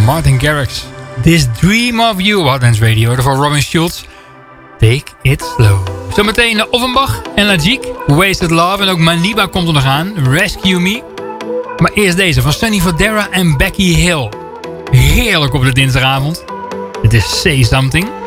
Martin Garrix. This Dream of You, Hot Dance Radio. Voor Robin Schulz. Take It Slow. Zometeen Offenbach en Lagique. Wasted Love. En ook Maniba komt er nog aan. Rescue Me. Maar eerst deze van Sunny Fodera en Becky Hill. Heerlijk op de dinsdagavond. Het is Say Something.